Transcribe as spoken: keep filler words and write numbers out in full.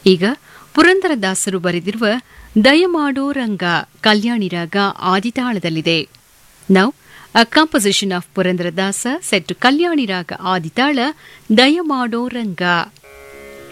ಈಗ ಪುರಂದರದಾಸರು ಬರೆದಿರುವ ದಯಮಾಡೋ ರಂಗ ಕಲ್ಯಾಣಿ ರಾಗ ಆದಿತಾಳದಲ್ಲಿದೆ. Now a composition of Purandaradasa set to ಕಲ್ಯಾಣಿ ರಾಗ ಆದಿತಾಳ ದಯಮಾಡೋ ರಂಗ.